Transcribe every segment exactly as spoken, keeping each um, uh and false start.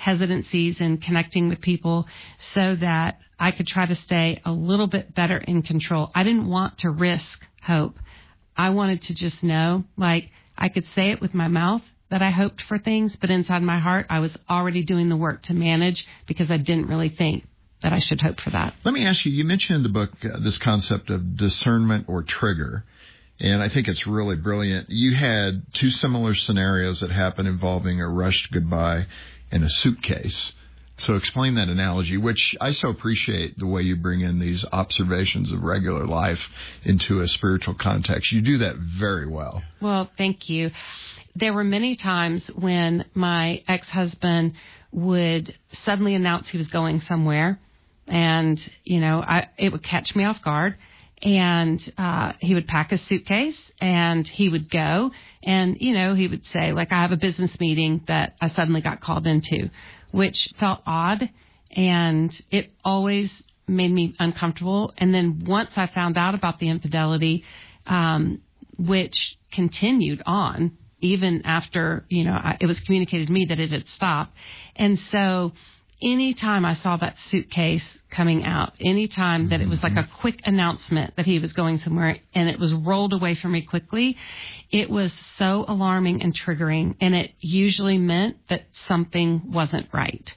hesitancies in connecting with people so that I could try to stay a little bit better in control. I didn't want to risk hope. I wanted to just know, like, I could say it with my mouth that I hoped for things, but inside my heart, I was already doing the work to manage because I didn't really think that I should hope for that. Let me ask you, you mentioned in the book uh, this concept of discernment or trigger, and I think it's really brilliant. You had two similar scenarios that happened involving a rushed goodbye and a suitcase. So explain that analogy, which I so appreciate the way you bring in these observations of regular life into a spiritual context. You do that very well. Well, thank you. There were many times when my ex-husband would suddenly announce he was going somewhere, and, you know, I, it would catch me off guard. And uh, he would pack a suitcase and he would go. And, you know, he would say, like, I have a business meeting that I suddenly got called into, which felt odd. And it always made me uncomfortable. And then once I found out about the infidelity, um, which continued on even after, you know, I, it was communicated to me that it had stopped. And so anytime I saw that suitcase coming out, anytime that it was like a quick announcement that he was going somewhere and it was rolled away from me quickly, it was so alarming and triggering, and it usually meant that something wasn't right.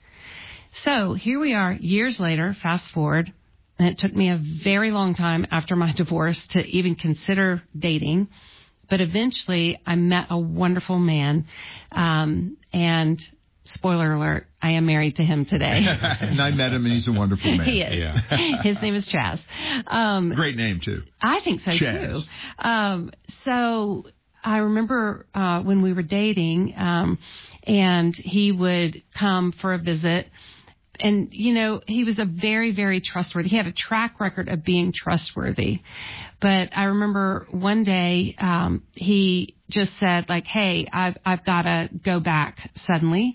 So here we are years later, fast forward, and it took me a very long time after my divorce to even consider dating. But eventually I met a wonderful man, um, and spoiler alert, I am married to him today. And I met him, and he's a wonderful man. He is. Yeah. His name is Chaz. Um, Great name, too. I think so, Chaz. too. Um, so I remember uh, when we were dating, um, and he would come for a visit. And, you know, he was a very, very trustworthy. He had a track record of being trustworthy. But I remember one day um, he just said, like, hey, I've, I've got to go back suddenly.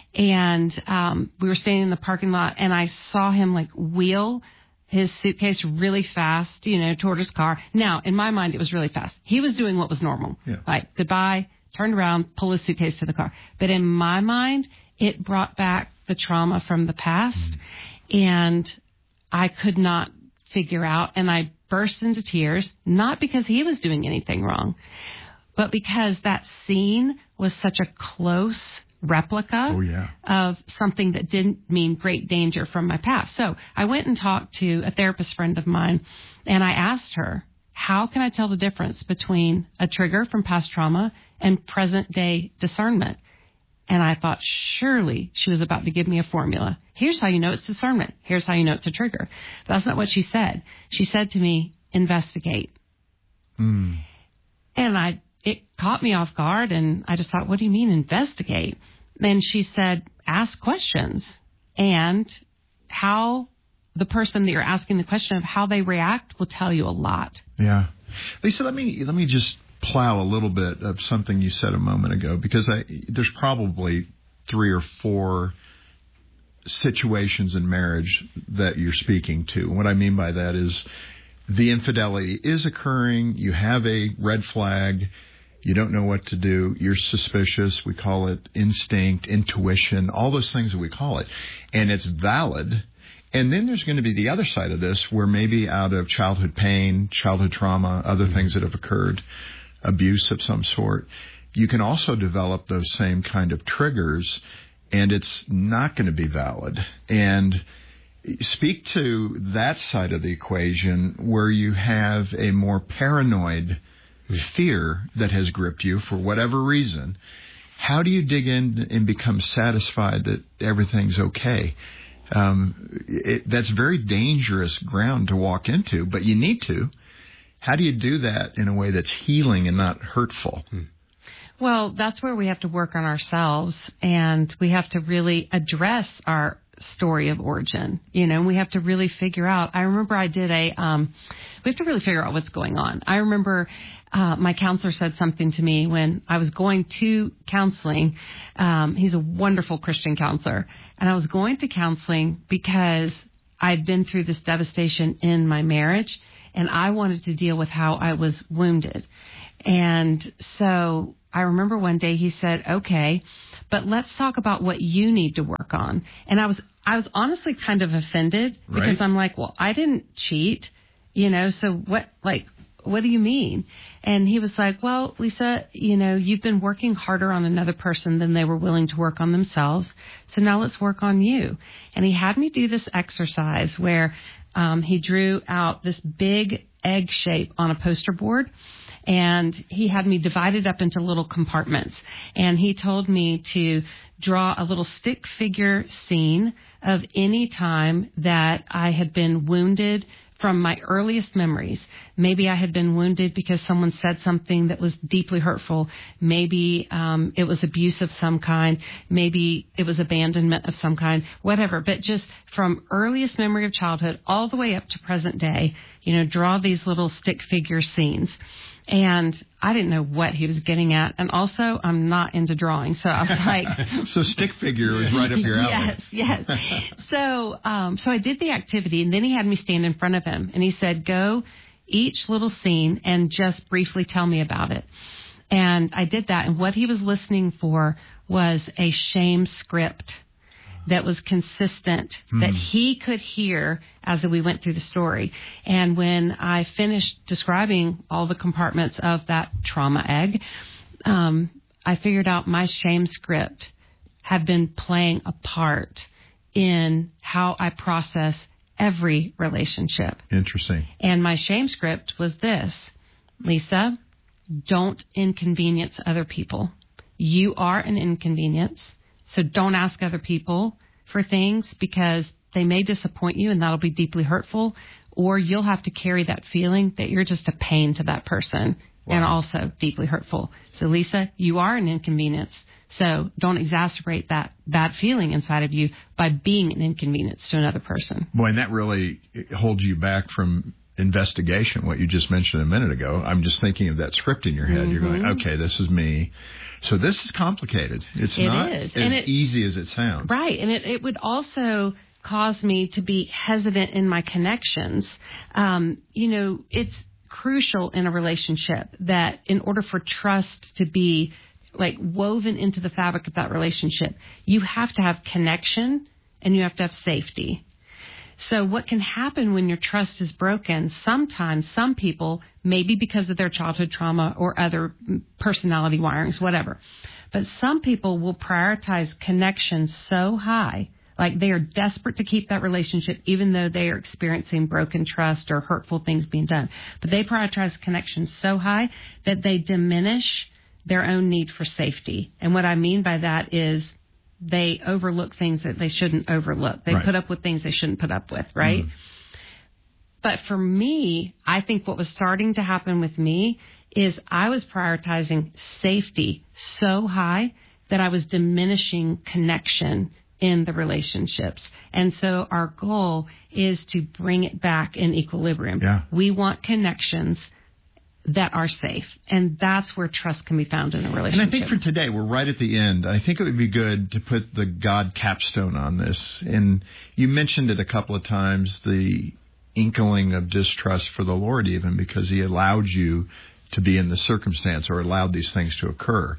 And um, we were standing in the parking lot, and I saw him, like, wheel his suitcase really fast, you know, toward his car. Now, in my mind, it was really fast. He was doing what was normal. Yeah. Like, goodbye, turned around, pull his suitcase to the car. But in my mind, it brought back the trauma from the past, mm. and I could not figure out, and I burst into tears, not because he was doing anything wrong, but because that scene was such a close replica oh, yeah. of something that didn't mean great danger from my past. So I went and talked to a therapist friend of mine, and I asked her, how can I tell the difference between a trigger from past trauma and present day discernment? And I thought, surely she was about to give me a formula. Here's how you know it's discernment. Here's how you know it's a trigger. But that's not what she said. She said to me, investigate. Mm. And I, it caught me off guard, and I just thought, what do you mean investigate? And she said, ask questions. And how the person that you're asking the question of how they react will tell you a lot. Yeah. Lisa, let me let me just plow a little bit of something you said a moment ago, because I, there's probably three or four situations in marriage that you're speaking to. What I mean by that is the infidelity is occurring. You have a red flag. You don't know what to do. You're suspicious. We call it instinct, intuition, all those things that we call it. And it's valid. And then there's going to be the other side of this, where maybe out of childhood pain, childhood trauma, other mm-hmm. things that have occurred, abuse of some sort, you can also develop those same kind of triggers, and it's not going to be valid. And speak to that side of the equation, where you have a more paranoid fear that has gripped you for whatever reason. How do you dig in and become satisfied that everything's okay? Um, it, that's very dangerous ground to walk into, but you need to. How do you do that in a way that's healing and not hurtful? Hmm. Well, that's where we have to work on ourselves, and we have to really address our story of origin. You know, we have to really figure out. I remember I did a, um, we have to really figure out what's going on. I remember uh, my counselor said something to me when I was going to counseling. Um, he's a wonderful Christian counselor. And I was going to counseling because I'd been through this devastation in my marriage, and I wanted to deal with how I was wounded. And so I remember one day he said, okay, but let's talk about what you need to work on. And I was, I was honestly kind of offended because right. I'm like, well, I didn't cheat, you know, so what, like, what do you mean? And he was like, well, Lisa, you know, you've been working harder on another person than they were willing to work on themselves. So now let's work on you. And he had me do this exercise where um, he drew out this big egg shape on a poster board. And he had me divided up into little compartments. And he told me to draw a little stick figure scene of any time that I had been wounded from my earliest memories. Maybe I had been wounded because someone said something that was deeply hurtful. Maybe um, it was abuse of some kind. Maybe it was abandonment of some kind, whatever. But just from earliest memory of childhood all the way up to present day, you know, draw these little stick figure scenes. And I didn't know what he was getting at. And also, I'm not into drawing. So I was like... so stick figure was right up your alley. Yes, yes. so, um, so I did the activity, and then he had me stand in front of him. And he said, go each little scene and just briefly tell me about it. And I did that. And what he was listening for was a shame script that was consistent, hmm. that he could hear as we went through the story. And when I finished describing all the compartments of that trauma egg, um, I figured out my shame script had been playing a part in how I process every relationship. Interesting. And my shame script was this: Lisa, don't inconvenience other people. You are an inconvenience. So don't ask other people for things because they may disappoint you and that'll be deeply hurtful, or you'll have to carry that feeling that you're just a pain to that person. Wow. And also deeply hurtful. So Lisa, you are an inconvenience. So don't exacerbate that bad feeling inside of you by being an inconvenience to another person. Boy, and that really holds you back from investigation, what you just mentioned a minute ago. I'm just thinking of that script in your head. Mm-hmm. You're going, okay, this is me. So this is complicated. It's it not is. as and it, easy as it sounds. Right. And it, it would also cause me to be hesitant in my connections. Um, you know, it's crucial in a relationship that in order for trust to be like woven into the fabric of that relationship, you have to have connection and you have to have safety. So what can happen when your trust is broken, sometimes some people, maybe because of their childhood trauma or other personality wirings, whatever, but some people will prioritize connection so high, like they are desperate to keep that relationship even though they are experiencing broken trust or hurtful things being done. But they prioritize connection so high that they diminish their own need for safety. And what I mean by that is they overlook things that they shouldn't overlook. They right. put up with things they shouldn't put up with, right? Mm. But for me, I think what was starting to happen with me is I was prioritizing safety so high that I was diminishing connection in the relationships. And so our goal is to bring it back in equilibrium. Yeah. We want connections that are safe. And that's where trust can be found in a relationship. And I think for today, we're right at the end. I think it would be good to put the God capstone on this. And you mentioned it a couple of times, the inkling of distrust for the Lord even, because he allowed you to be in the circumstance or allowed these things to occur.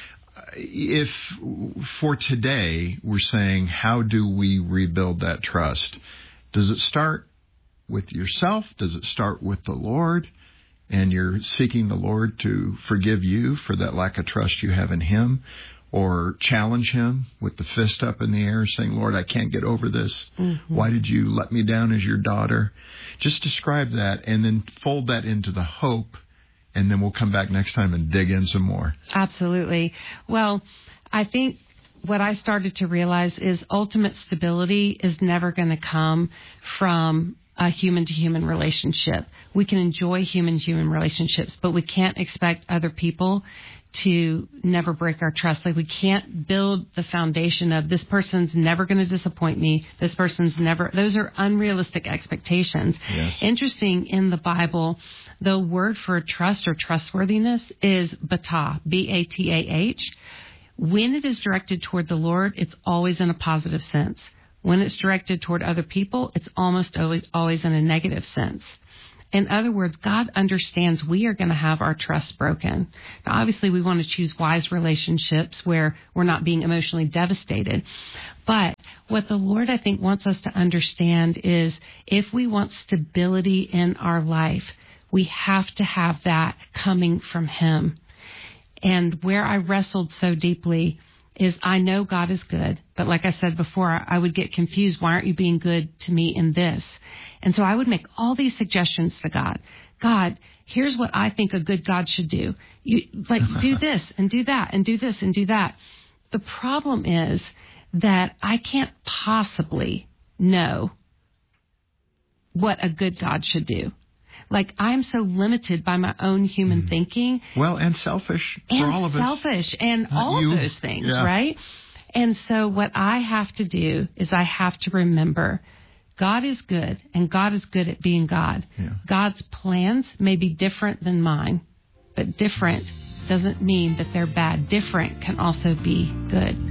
If for today, we're saying, how do we rebuild that trust? Does it start with yourself? Does it start with the Lord? And you're seeking the Lord to forgive you for that lack of trust you have in him, or challenge him with the fist up in the air saying, Lord, I can't get over this. Mm-hmm. Why did you let me down as your daughter? Just describe that and then fold that into the hope, and then we'll come back next time and dig in some more. Absolutely. Well, I think what I started to realize is ultimate stability is never going to come from a human-to-human relationship. We can enjoy human-to-human relationships, but we can't expect other people to never break our trust. Like we can't build the foundation of this person's never going to disappoint me. This person's never, those are unrealistic expectations. Yes. Interesting, in the Bible, the word for trust or trustworthiness is batah, B A T A H. When it is directed toward the Lord, it's always in a positive sense. When it's directed toward other people, it's almost always, always in a negative sense. In other words, God understands we are going to have our trust broken. Now, obviously, we want to choose wise relationships where we're not being emotionally devastated. But what the Lord, I think, wants us to understand is if we want stability in our life, we have to have that coming from Him. And where I wrestled so deeply is I know God is good, but like I said before, I would get confused. Why aren't you being good to me in this? And so I would make all these suggestions to God. God, here's what I think a good God should do. You like do this and do that and do this and do that. The problem is that I can't possibly know what a good God should do. Like, I'm so limited by my own human mm. thinking. Well, and selfish for and all of us. selfish and Not all you. of those things, yeah. right? And so what I have to do is I have to remember God is good, and God is good at being God. Yeah. God's plans may be different than mine, but different doesn't mean that they're bad. Different can also be good.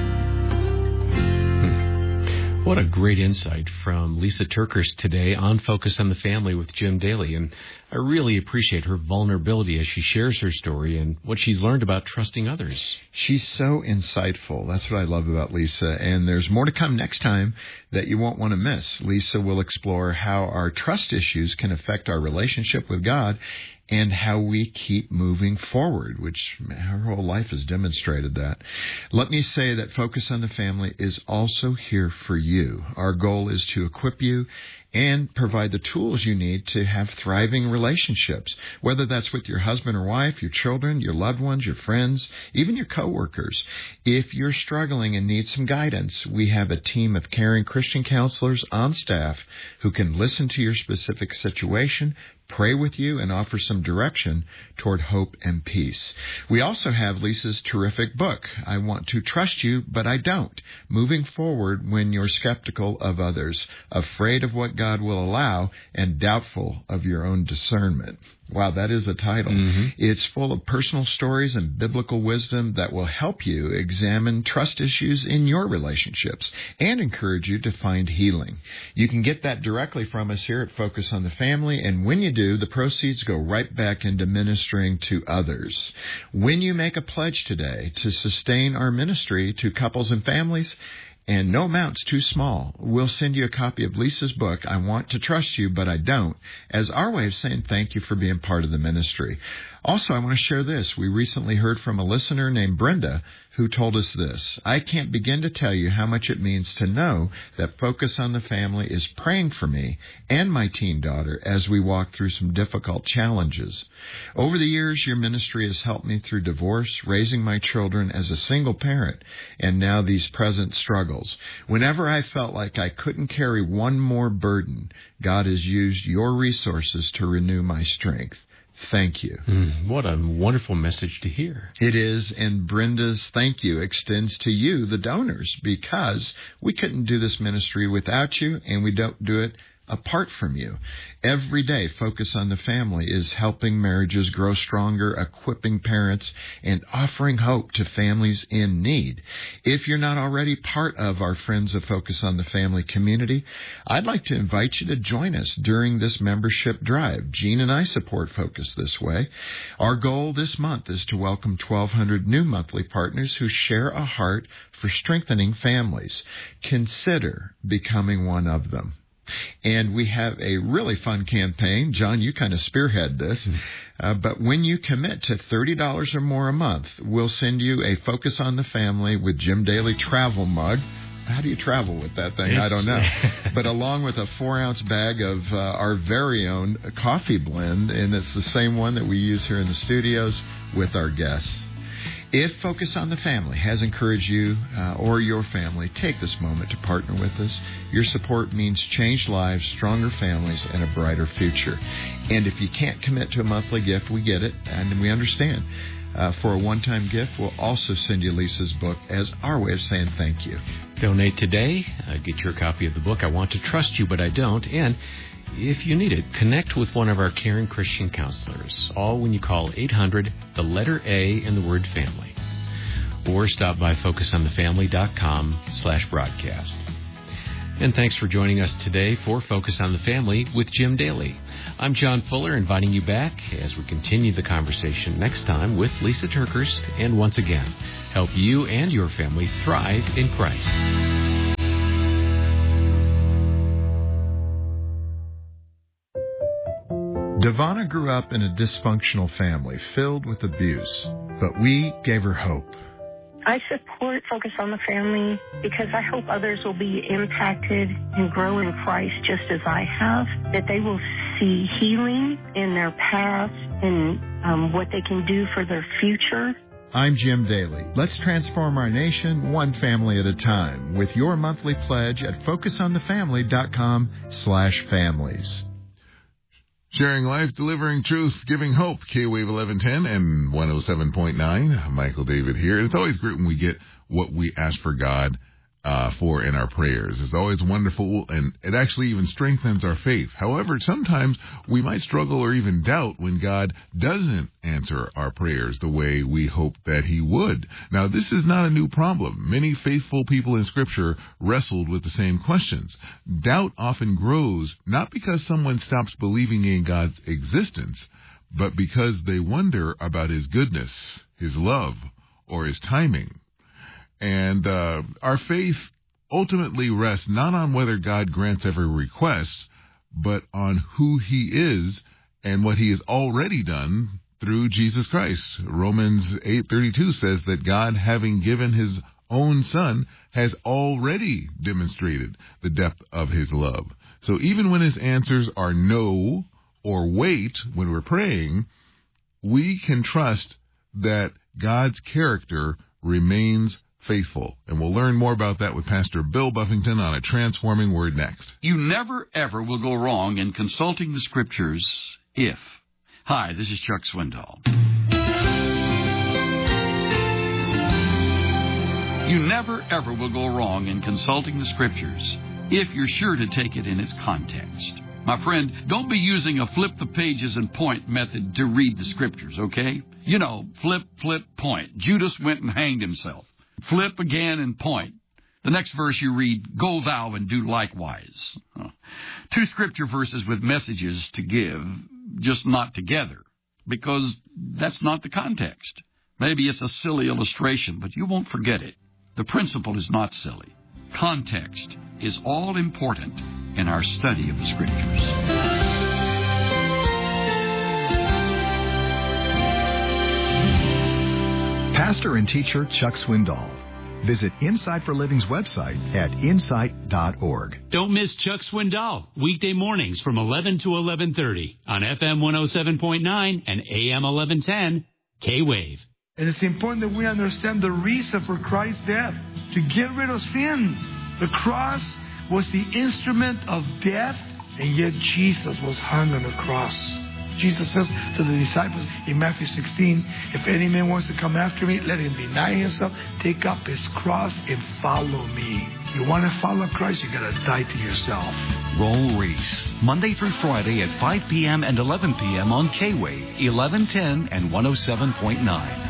What a great insight from Lisa TerKeurst today on Focus on the Family with Jim Daly. And I really appreciate her vulnerability as she shares her story and what she's learned about trusting others. She's so insightful. That's what I love about Lisa. And there's more to come next time that you won't want to miss. Lisa will explore how our trust issues can affect our relationship with God and how we keep moving forward, which her whole life has demonstrated that. Let me say that Focus on the Family is also here for you. Our goal is to equip you and provide the tools you need to have thriving relationships, whether that's with your husband or wife, your children, your loved ones, your friends, even your coworkers. If you're struggling and need some guidance, we have a team of caring Christian counselors on staff who can listen to your specific situation, pray with you, and offer some direction toward hope and peace. We also have Lisa's terrific book, I Want to Trust You, But I Don't, Moving Forward When You're Skeptical of Others, Afraid of What God Will Allow, and Doubtful of Your Own Discernment. Wow, that is a title. Mm-hmm. It's full of personal stories and biblical wisdom that will help you examine trust issues in your relationships and encourage you to find healing. You can get that directly from us here at Focus on the Family, and when you do, the proceeds go right back into ministering to others. When you make a pledge today to sustain our ministry to couples and families, and no amount's too small, we'll send you a copy of Lisa's book, I Want to Trust You, But I Don't, as our way of saying thank you for being part of the ministry. Also, I want to share this. We recently heard from a listener named Brenda who told us this. I can't begin to tell you how much it means to know that Focus on the Family is praying for me and my teen daughter as we walk through some difficult challenges. Over the years, your ministry has helped me through divorce, raising my children as a single parent, and now these present struggles. Whenever I felt like I couldn't carry one more burden, God has used your resources to renew my strength. Thank you. Mm, what a wonderful message to hear. It is, and Brenda's thank you extends to you, the donors, because we couldn't do this ministry without you, and we don't do it apart from you. Every day, Focus on the Family is helping marriages grow stronger, equipping parents, and offering hope to families in need. If you're not already part of our Friends of Focus on the Family community, I'd like to invite you to join us during this membership drive. Jean and I support Focus this way. Our goal this month is to welcome twelve hundred new monthly partners who share a heart for strengthening families. Consider becoming one of them. And we have a really fun campaign. John, you kind of spearhead this. Uh, but when you commit to thirty dollars or more a month, we'll send you a Focus on the Family with Jim Daly travel mug. How do you travel with that thing? It's, I don't know. But along with a four-ounce bag of uh, our very own coffee blend, and it's the same one that we use here in the studios with our guests. If Focus on the Family has encouraged you uh, or your family, take this moment to partner with us. Your support means changed lives, stronger families, and a brighter future. And if you can't commit to a monthly gift, we get it, and we understand. Uh, for a one-time gift, we'll also send you Lisa's book as our way of saying thank you. Donate today. Uh, get your copy of the book, I Want to Trust You, But I Don't. And if you need it, connect with one of our caring Christian counselors, all when you call eight hundred, the letter A, and the word family. Or stop by focus on the family dot com slash broadcast. And thanks for joining us today for Focus on the Family with Jim Daly. I'm John Fuller, inviting you back as we continue the conversation next time with Lisa Turkhurst, and once again, help you and your family thrive in Christ. Devonna grew up in a dysfunctional family filled with abuse, but we gave her hope. I support Focus on the Family because I hope others will be impacted and grow in Christ just as I have, that they will see healing in their past and um, what they can do for their future. I'm Jim Daly. Let's transform our nation one family at a time with your monthly pledge at focusonthefamily.com slash families. Sharing life, delivering truth, giving hope. K-Wave eleven ten and one oh seven point nine. Michael David here. It's always great when we get what we ask for God uh, for in our prayers. It's always wonderful, and it actually even strengthens our faith. However, sometimes we might struggle or even doubt when God doesn't answer our prayers the way we hope that he would. Now, this is not a new problem. Many faithful people in Scripture wrestled with the same questions. Doubt often grows not because someone stops believing in God's existence, but because they wonder about his goodness, his love, or his timing. And uh, our faith ultimately rests not on whether God grants every request, but on who he is and what he has already done through Jesus Christ. Romans eight thirty-two says that God, having given his own Son, has already demonstrated the depth of his love. So even when his answers are no or wait when we're praying, we can trust that God's character remains faithful. And we'll learn more about that with Pastor Bill Buffington on A Transforming Word next. You never, ever will go wrong in consulting the Scriptures if. Hi, this is Chuck Swindoll. You never, ever will go wrong in consulting the Scriptures if you're sure to take it in its context. My friend, don't be using a flip the pages and point method to read the Scriptures, okay? You know, flip, flip, point. Judas went and hanged himself. Flip again and point. The next verse you read, go thou and do likewise. Uh, two Scripture verses with messages to give, just not together, because that's not the context. Maybe it's a silly illustration, but you won't forget it. The principle is not silly. Context is all important in our study of the Scriptures. Pastor and teacher Chuck Swindoll. Visit Insight for Living's website at insight dot org. Don't miss Chuck Swindoll, weekday mornings from eleven to eleven thirty on F M one oh seven point nine and A M eleven ten, K-Wave. And it's important that we understand the reason for Christ's death, to get rid of sin. The cross was the instrument of death, and yet Jesus was hung on the cross. Jesus says to the disciples in Matthew sixteen, if any man wants to come after me, let him deny himself, take up his cross, and follow me. You want to follow Christ, you got to die to yourself. Roll Reese, Monday through Friday at five p.m. and eleven p.m. on K-Wave, eleven ten and one oh seven point nine.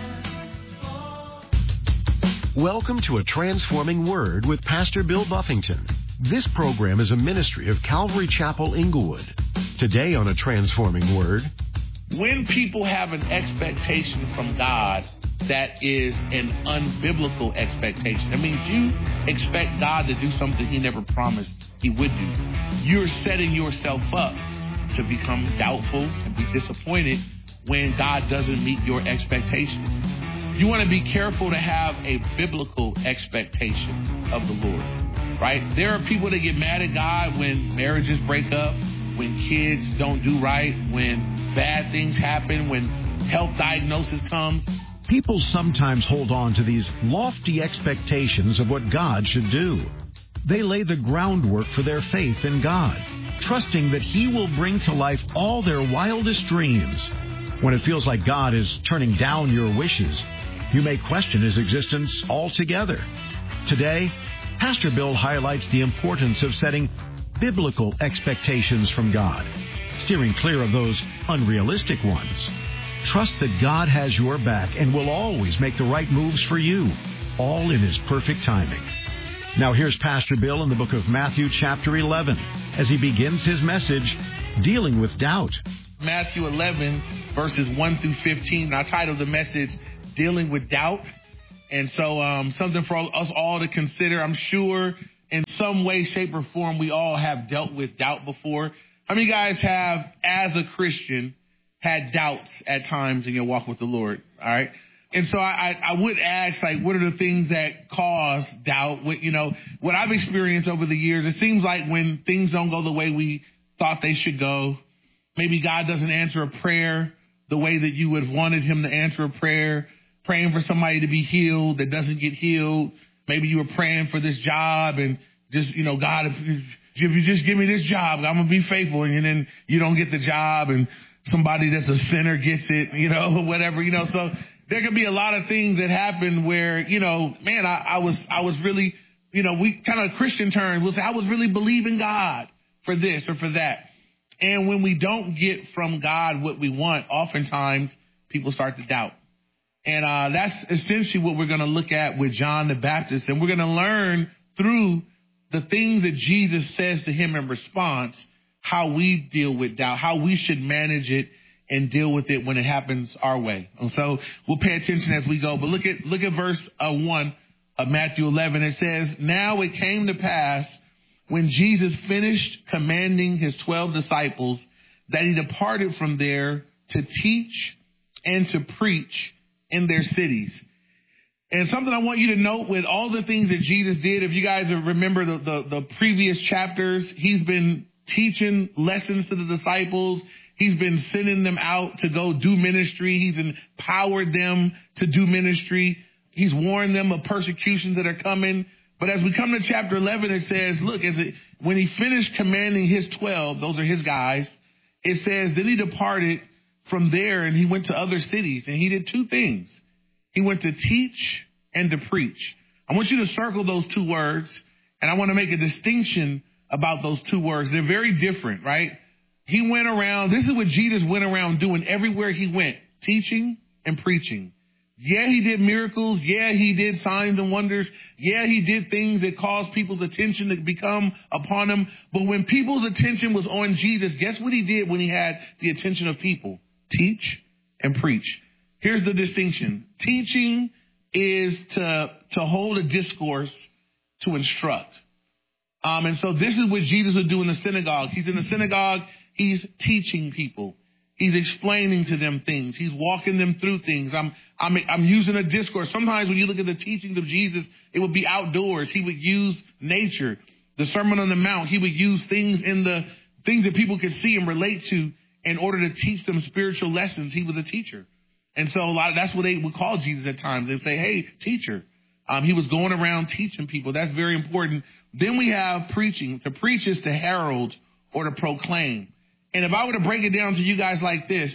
Welcome to A Transforming Word with Pastor Bill Buffington. This program is a ministry of Calvary Chapel, Inglewood. Today on A Transforming Word. When people have an expectation from God that is an unbiblical expectation, I mean, if you expect God to do something he never promised he would do, you're setting yourself up to become doubtful and be disappointed when God doesn't meet your expectations. You want to be careful to have a biblical expectation of the Lord, right? There are people that get mad at God when marriages break up, when kids don't do right, when bad things happen, when health diagnosis comes. People sometimes hold on to these lofty expectations of what God should do. They lay the groundwork for their faith in God, trusting that he will bring to life all their wildest dreams. When it feels like God is turning down your wishes, you may question his existence altogether. Today, Pastor Bill highlights the importance of setting biblical expectations from God, steering clear of those unrealistic ones. Trust that God has your back and will always make the right moves for you, all in his perfect timing. Now here's Pastor Bill in the book of Matthew chapter eleven as he begins his message, Dealing with Doubt. Matthew eleven, verses one through fifteen. I titled the message, Dealing with Doubt. And so um, something for us all to consider. I'm sure in some way, shape, or form, we all have dealt with doubt before. How many guys have, as a Christian, had doubts at times in your walk with the Lord? All right. And so I, I, I would ask, like, what are the things that cause doubt? What, you know, what I've experienced over the years, it seems like when things don't go the way we thought they should go, maybe God doesn't answer a prayer the way that you would have wanted him to answer a prayer, praying for somebody to be healed that doesn't get healed. Maybe you were praying for this job and just, you know, God, if, if you just give me this job, I'm going to be faithful. And then you don't get the job and somebody that's a sinner gets it, you know, whatever, you know, so there could be a lot of things that happen where, you know, man, I, I was, I was really, you know, we kind of Christian terms, we'll say, I was really believing God for this or for that. And when we don't get from God what we want, oftentimes people start to doubt. And uh, that's essentially what we're going to look at with John the Baptist. And we're going to learn through the things that Jesus says to him in response, how we deal with doubt, how we should manage it and deal with it when it happens our way. And so we'll pay attention as we go. But look at look at verse uh, one of Matthew eleven. It says, now it came to pass when Jesus finished commanding his twelve disciples that he departed from there to teach and to preach in their cities. And something I want you to note with all the things that Jesus did, if you guys remember the, the, the previous chapters, he's been teaching lessons to the disciples. He's been sending them out to go do ministry. He's empowered them to do ministry. He's warned them of persecutions that are coming. But as we come to chapter eleven, it says, look, as it, when he finished commanding his twelve, those are his guys, it says, then he departed from there and he went to other cities. And he did two things. He went to teach and to preach. I want you to circle those two words. And I want to make a distinction about those two words. They're very different, right? He went around, this is what Jesus went around doing everywhere he went, teaching and preaching. Yeah, he did miracles. Yeah, he did signs and wonders. Yeah, he did things that caused people's attention to become upon him. But when people's attention was on Jesus, guess what he did when he had the attention of people? Teach and preach. Here's the distinction. Teaching is to, to hold a discourse, to instruct. Um, and so this is what Jesus would do in the synagogue. He's in the synagogue. He's teaching people. He's explaining to them things. He's walking them through things. I'm, I'm, I'm using a discourse. Sometimes when you look at the teachings of Jesus, it would be outdoors. He would use nature. The Sermon on the Mount, he would use things in the things that people could see and relate to in order to teach them spiritual lessons. He was a teacher. And so a lot of, that's what they would call Jesus at times. They'd say, hey, teacher. Um, he was going around teaching people. That's very important. Then we have preaching. To preach is to herald or to proclaim. And if I were to break it down to you guys like this,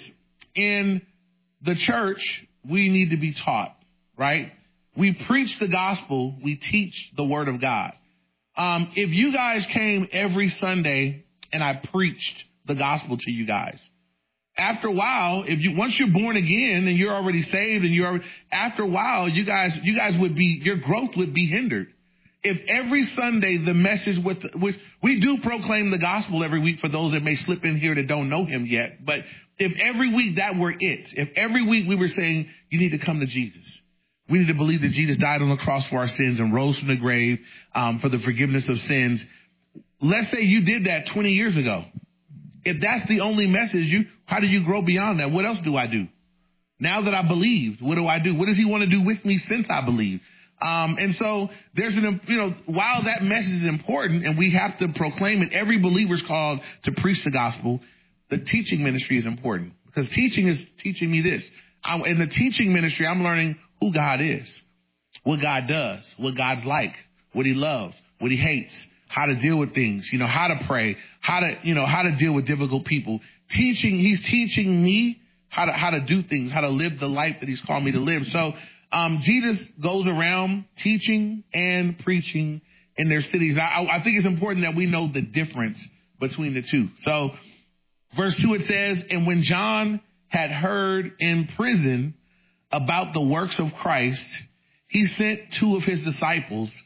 in the church, we need to be taught, right? We preach the gospel. We teach the word of God. Um, if you guys came every Sunday and I preached the gospel to you guys, after a while, if you, once you're born again and you're already saved and you're already, after a while, you guys, you guys would be, your growth would be hindered. If every Sunday the message with, which we do proclaim the gospel every week for those that may slip in here that don't know him yet. But if every week that were it, if every week we were saying you need to come to Jesus, we need to believe that Jesus died on the cross for our sins and rose from the grave um, for the forgiveness of sins. Let's say you did that twenty years ago. If that's the only message, you, how do you grow beyond that? What else do I do? Now that I believed, what do I do? What does he want to do with me since I believe? Um, and so there's an, you know, while that message is important and we have to proclaim it, every believer's called to preach the gospel. The teaching ministry is important because teaching is teaching me this. I, in the teaching ministry, I'm learning who God is, what God does, what God's like, what he loves, what he hates, how to deal with things, you know, how to pray, how to, you know, how to deal with difficult people. Teaching, he's teaching me how to, how to do things, how to live the life that he's called me to live. So, um, Jesus goes around teaching and preaching in their cities. I, I think it's important that we know the difference between the two. So verse two, it says, and when John had heard in prison about the works of Christ, he sent two of his disciples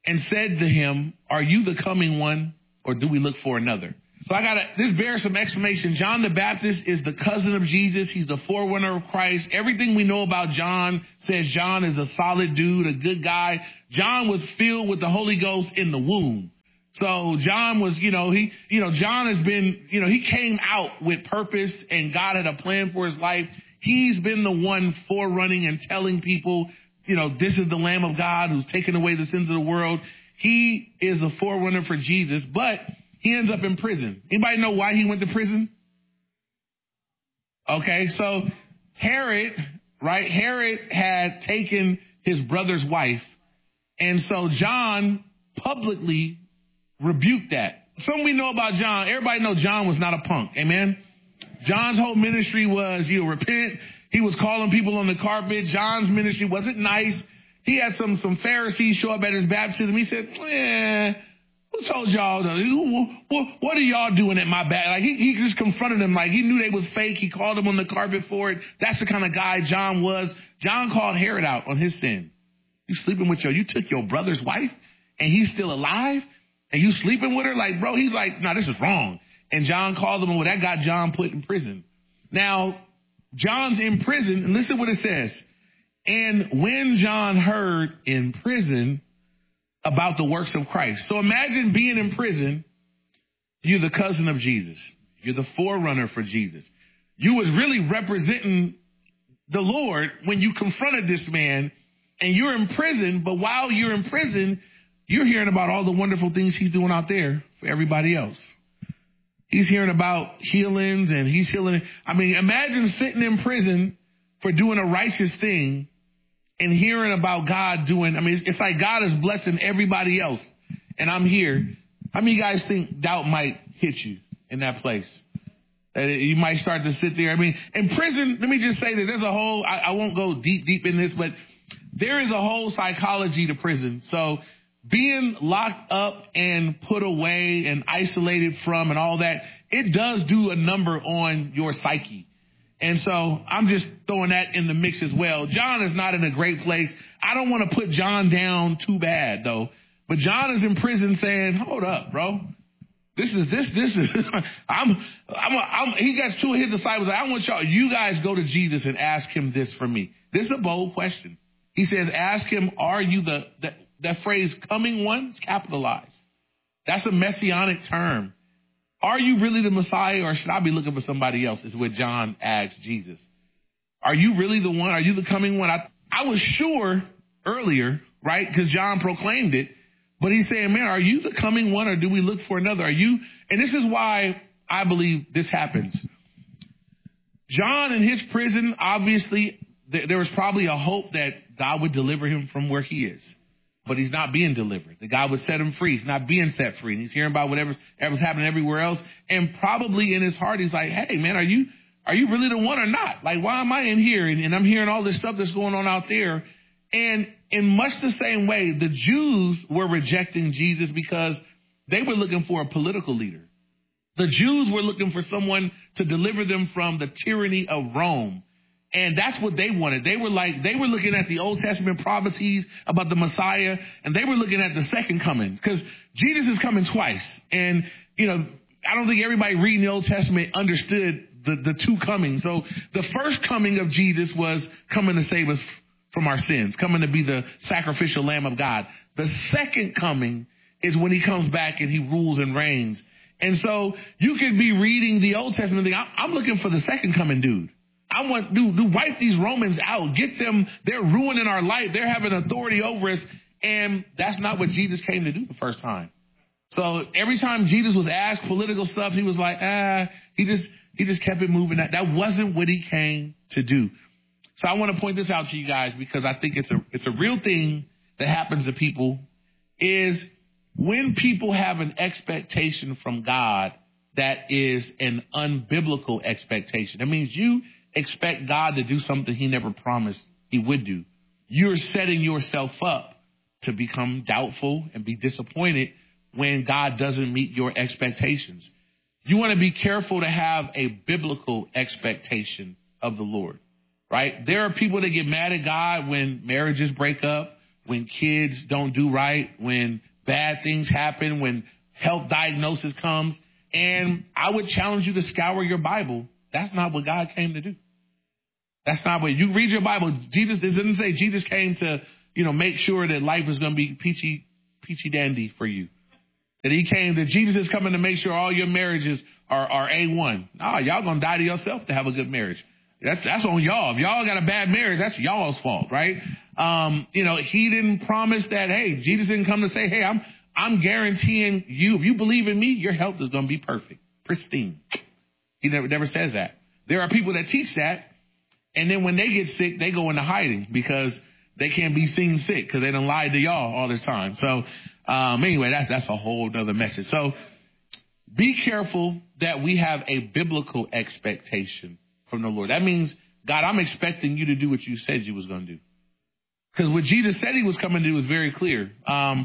and said to him, are you the coming one, or do we look for another? So I got to, this bears some explanation. John the Baptist is the cousin of Jesus. He's the forerunner of Christ. Everything we know about John says John is a solid dude, a good guy. John was filled with the Holy Ghost in the womb. So John was, you know, he, you know, John has been, you know, he came out with purpose and God had a plan for his life. He's been the one forerunning and telling people, you know, this is the Lamb of God who's taken away the sins of the world. He is the forerunner for Jesus, but he ends up in prison. Anybody know why he went to prison? Okay, so Herod, right? Herod had taken his brother's wife. And so John publicly rebuked that. Something we know about John, everybody know John was not a punk. Amen? John's whole ministry was, you know, repent. He was calling people on the carpet. John's ministry wasn't nice. He had some, some Pharisees show up at his baptism. He said, eh, who told y'all? What, what are y'all doing at my back? Like he, he just confronted them like he knew they was fake. He called them on the carpet for it. That's the kind of guy John was. John called Herod out on his sin. You sleeping with your, you took your brother's wife and he's still alive and you sleeping with her? Like, bro, he's like, no, nah, this is wrong. And John called him, and well, that got John put in prison. Now, John's in prison, and listen what it says. And when John heard in prison about the works of Christ. So imagine being in prison. You're the cousin of Jesus. You're the forerunner for Jesus. You was really representing the Lord when you confronted this man, and you're in prison. But while you're in prison, you're hearing about all the wonderful things he's doing out there for everybody else. He's hearing about healings and he's healing. I mean, imagine sitting in prison for doing a righteous thing and hearing about God doing, I mean, it's, it's like God is blessing everybody else. And I'm here. How many of you guys think doubt might hit you in that place? That you might start to sit there. I mean, in prison, let me just say that there's a whole, I, I won't go deep, deep in this, but there is a whole psychology to prison. So being locked up and put away and isolated from and all that, it does do a number on your psyche. And so I'm just throwing that in the mix as well. John is not in a great place. I don't want to put John down too bad, though. But John is in prison saying, hold up, bro. This is, this, this is, I'm, I'm, I'm, he got two of his disciples. I want y'all, you guys go to Jesus and ask him this for me. This is a bold question. He says, ask him, are you the, the that phrase coming one is capitalized. That's a messianic term. Are you really the Messiah, or should I be looking for somebody else? Is what John asked Jesus. Are you really the one? Are you the coming one? I, I was sure earlier, right? Because John proclaimed it. But he's saying, man, are you the coming one, or do we look for another? Are you? And this is why I believe this happens. John in his prison, obviously, th- there was probably a hope that God would deliver him from where he is. But he's not being delivered. The God would set him free. He's not being set free. And he's hearing about whatever's, whatever's happening everywhere else. And probably in his heart, he's like, hey, man, are you are you really the one or not? Like, why am I in here? And, and I'm hearing all this stuff that's going on out there. And in much the same way, the Jews were rejecting Jesus because they were looking for a political leader. The Jews were looking for someone to deliver them from the tyranny of Rome. And that's what they wanted. They were like, they were looking at the Old Testament prophecies about the Messiah, and they were looking at the second coming, because Jesus is coming twice. And, you know, I don't think everybody reading the Old Testament understood the, the two comings. So the first coming of Jesus was coming to save us from our sins, coming to be the sacrificial Lamb of God. The second coming is when he comes back and he rules and reigns. And so you could be reading the Old Testament and think, I'm looking for the second coming dude. I want to, to wipe these Romans out, get them, they're ruining our life. They're having authority over us. And that's not what Jesus came to do the first time. So every time Jesus was asked political stuff, he was like, ah, he just, he just kept it moving. That, that wasn't what he came to do. So I want to point this out to you guys because I think it's a, it's a real thing that happens to people is when people have an expectation from God that is an unbiblical expectation. That means you expect God to do something he never promised he would do. You're setting yourself up to become doubtful and be disappointed when God doesn't meet your expectations. You want to be careful to have a biblical expectation of the Lord, right? There are people that get mad at God when marriages break up, when kids don't do right, when bad things happen, when health diagnosis comes. And I would challenge you to scour your Bible. That's not what God came to do. That's not what you read your Bible. Jesus, it doesn't say Jesus came to, you know, make sure that life is going to be peachy, peachy dandy for you. That he came, that Jesus is coming to make sure all your marriages are, are A one. Nah, y'all going to die to yourself to have a good marriage. That's, that's on y'all. If y'all got a bad marriage, that's y'all's fault, right? Um, you know, he didn't promise that, hey, Jesus didn't come to say, hey, I'm, I'm guaranteeing you, if you believe in me, your health is going to be perfect, pristine. He never, never says that. There are people that teach that, and then when they get sick, they go into hiding because they can't be seen sick because they done lied to y'all all this time. So, um, anyway, that's, that's a whole other message. So be careful that we have a biblical expectation from the Lord. That means, God, I'm expecting you to do what you said you was going to do. Because what Jesus said he was coming to do was very clear. Um,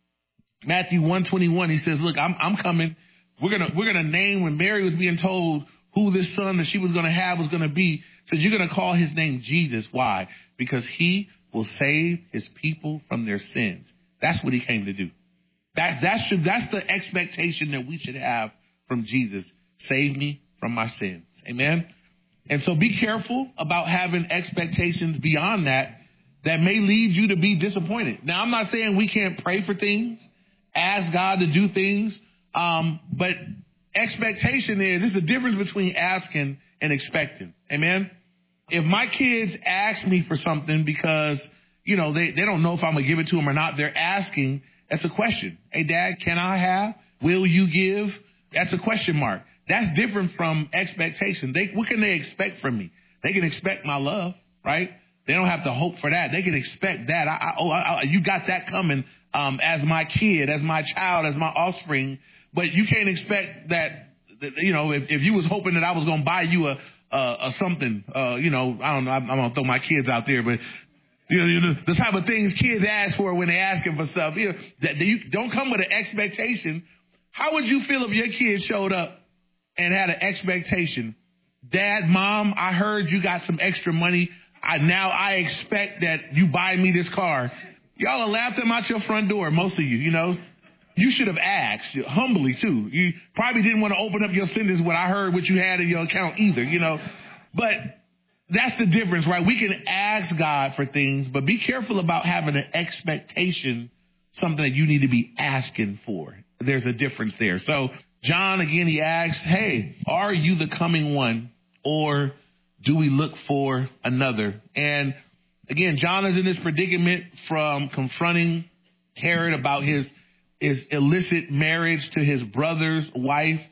Matthew one twenty-one, he says, look, I'm, I'm coming. We're going to, we're going to name, when Mary was being told who this son that she was going to have was going to be, says you're going to call his name Jesus. Why? Because he will save his people from their sins. That's what he came to do. That, that should, that's the expectation that we should have from Jesus. Save me from my sins. Amen. And so be careful about having expectations beyond that that may lead you to be disappointed. Now, I'm not saying we can't pray for things, ask God to do things, um, but expectation is, there's a difference between asking and expecting. Amen? If my kids ask me for something because, you know, they, they don't know if I'm going to give it to them or not, they're asking, that's a question. Hey, Dad, can I have? Will you give? That's a question mark. That's different from expectation. They, what can they expect from me? They can expect my love, right? They don't have to hope for that. They can expect that. I, I, oh, I, you got that coming um, as my kid, as my child, as my offspring. But you can't expect that, that you know, if, if you was hoping that I was going to buy you a, a, a something, uh, you know, I don't know, I'm, I'm going to throw my kids out there, but you know, you know, the type of things kids ask for when they're asking for stuff, you know, that you don't come with an expectation. How would you feel if your kids showed up and had an expectation? Dad, Mom, I heard you got some extra money. I, now I expect that you buy me this car. Y'all will laugh them out your front door, most of you, you know. You should have asked, humbly, too. You probably didn't want to open up your sentence when I heard what you had in your account either, you know. But that's the difference, right? We can ask God for things, but be careful about having an expectation, something that you need to be asking for. There's a difference there. So John, again, he asks, hey, are you the coming one, or do we look for another? And again, John is in this predicament from confronting Herod about his his illicit marriage to his brother's wife.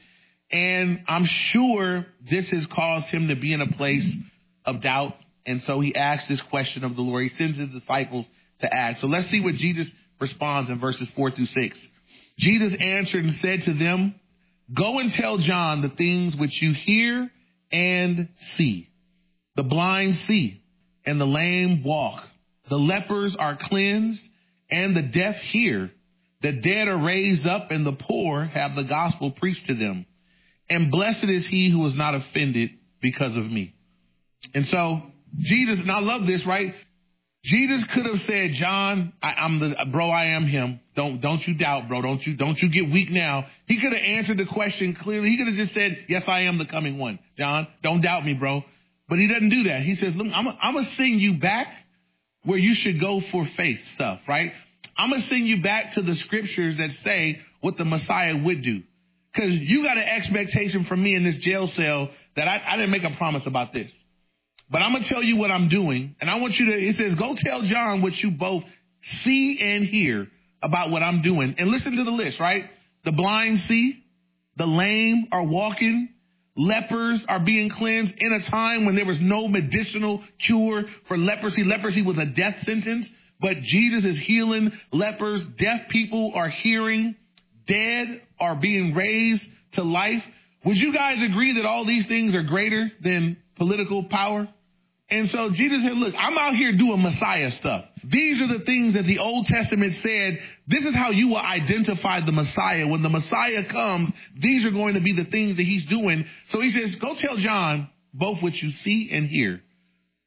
And I'm sure this has caused him to be in a place of doubt. And so he asks this question of the Lord. He sends his disciples to ask. So let's see what Jesus responds in verses four through six. Jesus answered and said to them, go and tell John the things which you hear and see. The blind see, and the lame walk. The lepers are cleansed, and the deaf hear. The dead are raised up, and the poor have the gospel preached to them. And blessed is he who is not offended because of me. And so Jesus, and I love this, right? Jesus could have said, John, I, I'm the bro, I am him. Don't don't you doubt, bro. Don't you don't you get weak now. He could have answered the question clearly. He could have just said, yes, I am the coming one. John, don't doubt me, bro. But he doesn't do that. He says, look, I'm I'm going to send you back where you should go for faith stuff, right? I'm going to send you back to the scriptures that say what the Messiah would do. Because you got an expectation from me in this jail cell that I, I didn't make a promise about this. But I'm going to tell you what I'm doing. And I want you to, it says, go tell John what you both see and hear about what I'm doing. And listen to the list, right? The blind see, the lame are walking, lepers are being cleansed in a time when there was no medicinal cure for leprosy. Leprosy was a death sentence, but Jesus is healing lepers. Deaf people are hearing. Dead are being raised to life. Would you guys agree that all these things are greater than political power? And so Jesus said, look, I'm out here doing Messiah stuff. These are the things that the Old Testament said, this is how you will identify the Messiah. When the Messiah comes, these are going to be the things that he's doing. So he says, go tell John both what you see and hear.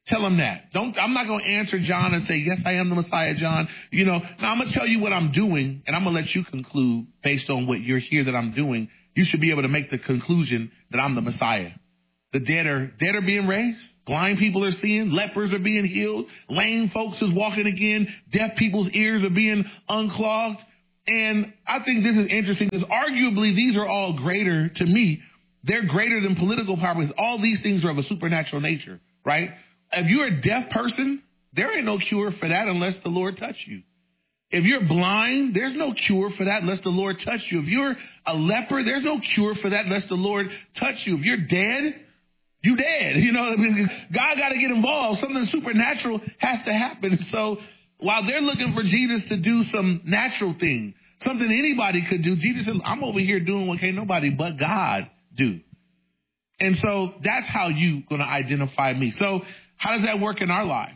Tell him that. Don't, I'm not going to answer John and say, yes, I am the Messiah, John. You know, now I'm going to tell you what I'm doing, and I'm going to let you conclude based on what you're here that I'm doing. You should be able to make the conclusion that I'm the Messiah. The dead are, dead are being raised. Blind people are seeing. Lepers are being healed. Lame folks is walking again. Deaf people's ears are being unclogged. And I think this is interesting because arguably these are all greater to me. They're greater than political power because all these things are of a supernatural nature, right? If you're a deaf person, there ain't no cure for that unless the Lord touch you. If you're blind, there's no cure for that unless the Lord touch you. If you're a leper, there's no cure for that unless the Lord touch you. If you're dead, you dead. You know, I mean, God got to get involved. Something supernatural has to happen. So while they're looking for Jesus to do some natural thing, something anybody could do, Jesus said, I'm over here doing what can't nobody but God do. And so that's how you're going to identify me. So how does that work in our lives?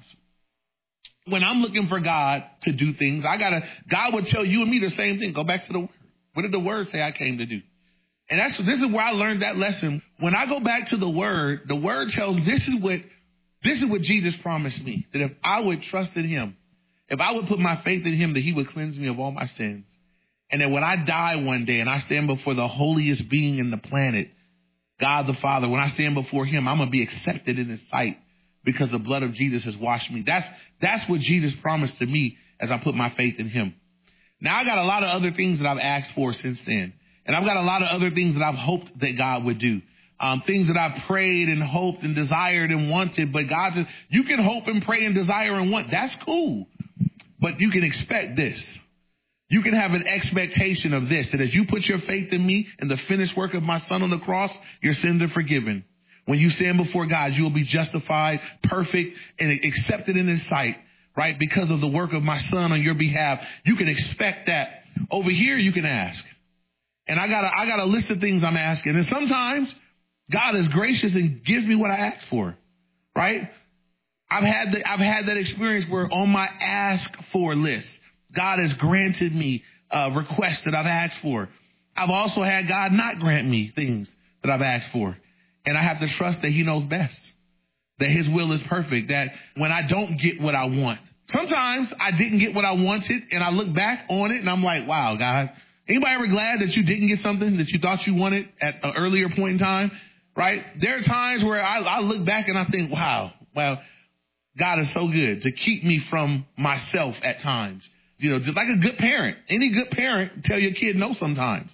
When I'm looking for God to do things, I gotta, God would tell you and me the same thing. Go back to the word. What did the word say I came to do? And that's, this is where I learned that lesson. When I go back to the word, the word tells, this is what, this is what Jesus promised me, that if I would trust in him, if I would put my faith in him, that he would cleanse me of all my sins. And that when I die one day and I stand before the holiest being in the planet, God the Father, when I stand before him, I'm going to be accepted in his sight because the blood of Jesus has washed me. That's, that's what Jesus promised to me as I put my faith in him. Now I got a lot of other things that I've asked for since then. And I've got a lot of other things that I've hoped that God would do. Um, things that I've prayed and hoped and desired and wanted. But God says, you can hope and pray and desire and want. That's cool. But you can expect this. You can have an expectation of this, that as you put your faith in me and the finished work of my son on the cross, your sins are forgiven. When you stand before God, you will be justified, perfect, and accepted in his sight, right? Because of the work of my son on your behalf. You can expect that. Over here, you can ask. And I got a, I got a list of things I'm asking. And sometimes God is gracious and gives me what I ask for, right? I've had the, I've had that experience where on my ask for list, God has granted me uh, requests that I've asked for. I've also had God not grant me things that I've asked for. And I have to trust that he knows best, that his will is perfect, that when I don't get what I want, sometimes I didn't get what I wanted and I look back on it and I'm like, wow, God, anybody ever glad that you didn't get something that you thought you wanted at an earlier point in time, right? There are times where I, I look back and I think, wow, well, God is so good to keep me from myself at times. You know, just like a good parent. Any good parent tell your kid no sometimes.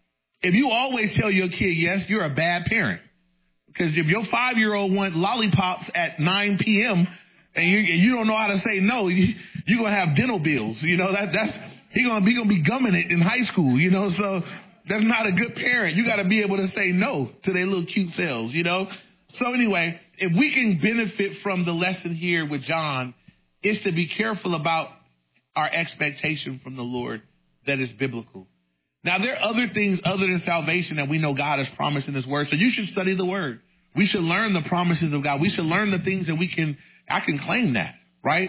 If you always tell your kid yes, you're a bad parent. Because if your five-year-old wants lollipops at nine p.m. and you, you don't know how to say no, you, you're going to have dental bills. You know, that that's he's going to be going to be gumming it in high school, you know. So that's not a good parent. You got to be able to say no to their little cute selves, you know. So anyway, if we can benefit from the lesson here with John, it's to be careful about our expectation from the Lord that is biblical. Now, there are other things other than salvation that we know God has promised in his word. So you should study the word. We should learn the promises of God. We should learn the things that we can, I can claim that, right?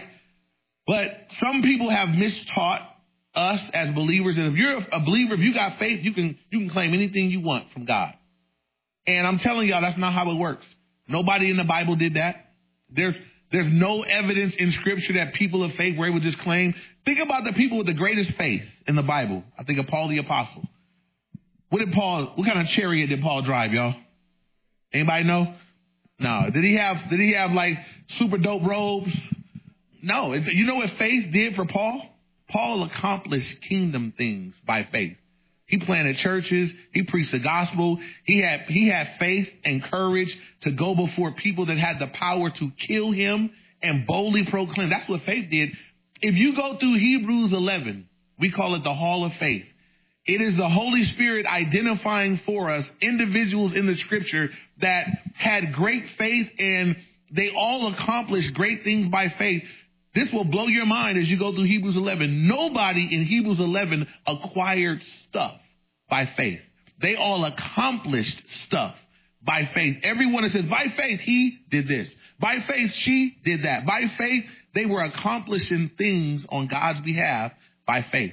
But some people have mistaught us as believers. And if you're a believer, if you got faith, you can, you can claim anything you want from God. And I'm telling y'all, that's not how it works. Nobody in the Bible did that. There's, There's no evidence in Scripture that people of faith were able to just claim. Think about the people with the greatest faith in the Bible. I think of Paul the Apostle. What did Paul? What kind of chariot did Paul drive, y'all? Anybody know? No. Did he have? Did he have like super dope robes? No. You know what faith did for Paul? Paul accomplished kingdom things by faith. He planted churches. He preached the gospel. He had, he had faith and courage to go before people that had the power to kill him and boldly proclaim. That's what faith did. If you go through Hebrews eleven, we call it the Hall of Faith. It is the Holy Spirit identifying for us individuals in the scripture that had great faith and they all accomplished great things by faith. This will blow your mind as you go through Hebrews eleven. Nobody in Hebrews eleven acquired stuff by faith. They all accomplished stuff by faith. Everyone that says, by faith, he did this. By faith, she did that. By faith, they were accomplishing things on God's behalf by faith.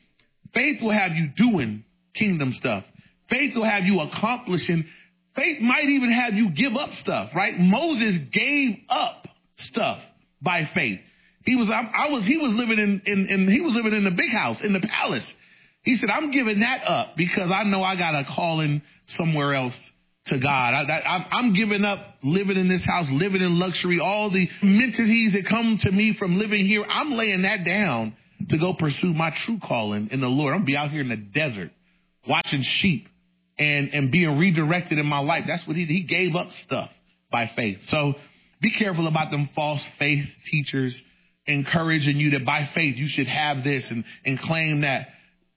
Faith will have you doing kingdom stuff. Faith will have you accomplishing. Faith might even have you give up stuff, right? Moses gave up stuff by faith. He was, I, I was, he was living in, in, in, he was living in the big house, in the palace. He said, I'm giving that up because I know I got a calling somewhere else to God. I, I, I'm giving up living in this house, living in luxury, all the amenities that come to me from living here. I'm laying that down to go pursue my true calling in the Lord. I'm going to be out here in the desert watching sheep and, and being redirected in my life. That's what he did. He gave up stuff by faith. So be careful about them false faith teachers encouraging you that by faith you should have this and, and claim that.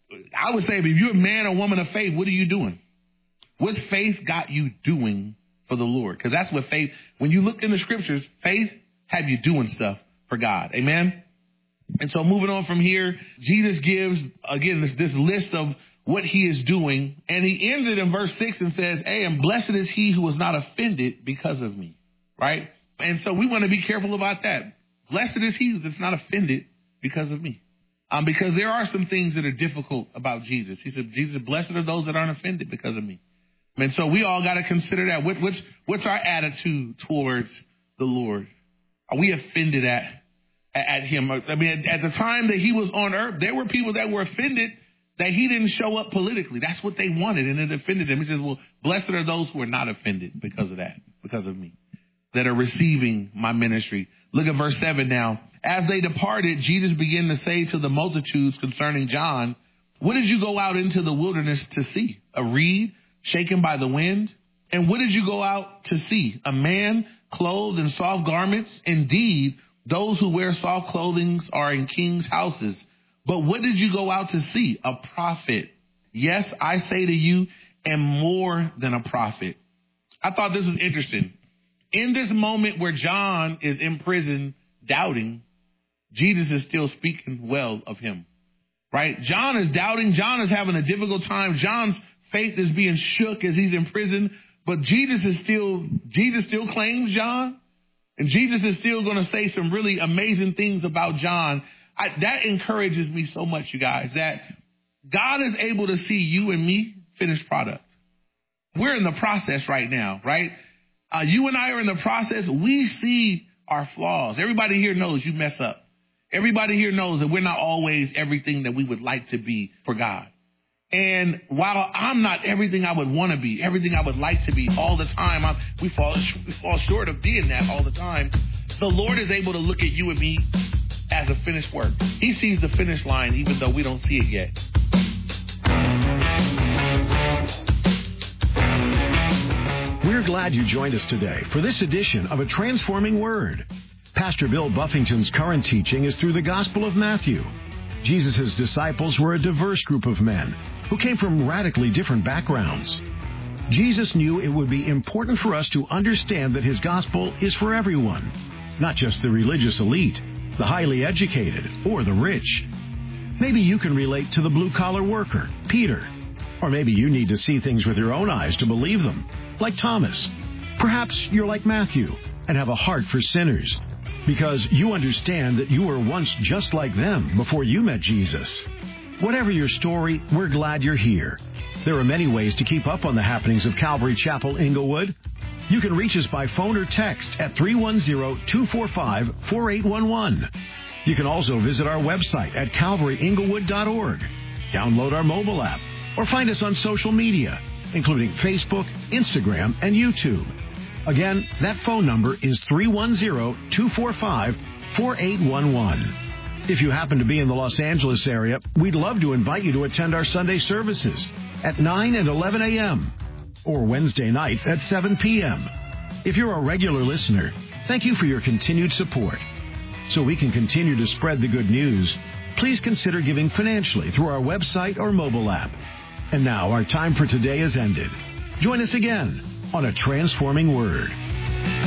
I would say if you're a man or woman of faith, what are you doing? What's faith got you doing for the Lord? Because that's what faith, when you look in the scriptures, faith have you doing stuff for God. Amen? And so moving on from here, Jesus gives, again, this, this list of what he is doing. And he ends it in verse six and says, hey, and blessed is he who was not offended because of me. Right? And so we want to be careful about that. Blessed is he that's not offended because of me. Um, because there are some things that are difficult about Jesus. He said, Jesus, blessed are those that aren't offended because of me. And so we all got to consider that. What, what's, what's our attitude towards the Lord? Are we offended at, at him? I mean, at, at the time that he was on earth, there were people that were offended that he didn't show up politically. That's what they wanted, and it offended them. He says, well, blessed are those who are not offended because of that, because of me, that are receiving my ministry. Look at verse seven now. As they departed, Jesus began to say to the multitudes concerning John, what did you go out into the wilderness to see? A reed shaken by the wind? And what did you go out to see? A man clothed in soft garments? Indeed, those who wear soft clothing are in kings' houses. But what did you go out to see? A prophet. Yes, I say to you, and more than a prophet. I thought this was interesting. In this moment where John is in prison doubting, Jesus is still speaking well of him, right? John is doubting. John is having a difficult time. John's faith is being shook as he's in prison, but Jesus is still, Jesus still claims John, and Jesus is still going to say some really amazing things about John. I, that encourages me so much, you guys, that God is able to see you and me finished product. We're in the process right now, right? Uh, you and I are in the process. We see our flaws. Everybody here knows you mess up. Everybody here knows that we're not always everything that we would like to be for God. And while I'm not everything I would want to be, everything I would like to be all the time, I'm, we fall we fall short of being that all the time. The Lord is able to look at you and me as a finished work. He sees the finish line even though we don't see it yet. We're glad you joined us today for this edition of A Transforming Word. Pastor Bill Buffington's current teaching is through the Gospel of Matthew. Jesus' disciples were a diverse group of men who came from radically different backgrounds. Jesus knew it would be important for us to understand that his gospel is for everyone, not just the religious elite, the highly educated, or the rich. Maybe you can relate to the blue-collar worker, Peter. Or maybe you need to see things with your own eyes to believe them, like Thomas. Perhaps you're like Matthew and have a heart for sinners, because you understand that you were once just like them before you met Jesus. Whatever your story, we're glad you're here. There are many ways to keep up on the happenings of Calvary Chapel Inglewood. You can reach us by phone or text at three one zero, two four five, four eight one one. You can also visit our website at calvary inglewood dot org, download our mobile app, or find us on social media, including Facebook, Instagram, and YouTube. Again, that phone number is three one zero, two four five, four eight one one. If you happen to be in the Los Angeles area, we'd love to invite you to attend our Sunday services at nine and eleven a.m. or Wednesday nights at seven p.m. If you're a regular listener, thank you for your continued support. So we can continue to spread the good news, please consider giving financially through our website or mobile app. And now our time for today is ended. Join us again on A Transforming Word.